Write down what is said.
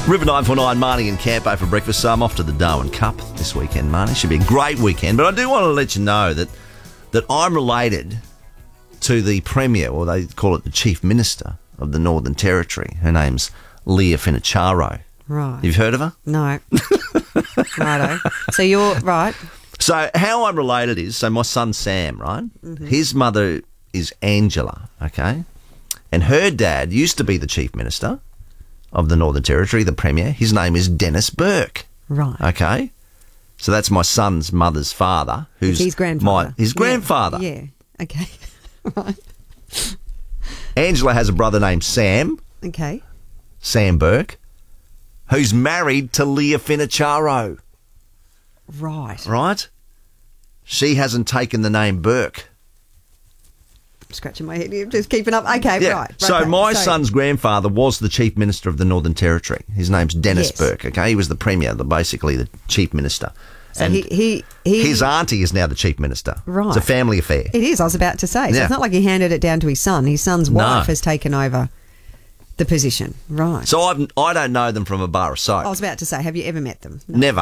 River 949, Marnie and Campo for breakfast. So I'm off to the Darwin Cup this weekend, Marnie. Should be a great weekend. But I do want to let you know that I'm related to the Premier, or they call it the Chief Minister of the Northern Territory. Her name's Leah Finacharo. Right. You've heard of her? No. Righto. So you're right. So how I'm related is, so my son Sam, right? Mm-hmm. His mother is Angela, okay? And her dad used to be the Chief Minister of the Northern Territory, the Premier. His name is Dennis Burke. Right. Okay? So that's my son's mother's father, who's his grandfather. His grandfather. Yeah. Okay. Right. Angela has a brother named Sam. Okay. Sam Burke, who's married to Leah Finacharo. Right. Right? She hasn't taken the name Burke. I'm scratching my head. You're just keeping up. Okay, Yeah. right. So my son's grandfather was the Chief Minister of the Northern Territory. His name's Dennis Burke, okay? He was the Premier, basically the Chief Minister. So and he his auntie is now the Chief Minister. Right. It's a family affair. It is, I was about to say. So Yeah. it's not like he handed it down to his son. His son's wife has taken over the position. Right. So I don't know them from a bar of soap. I was about to say, have you ever met them? No. Never.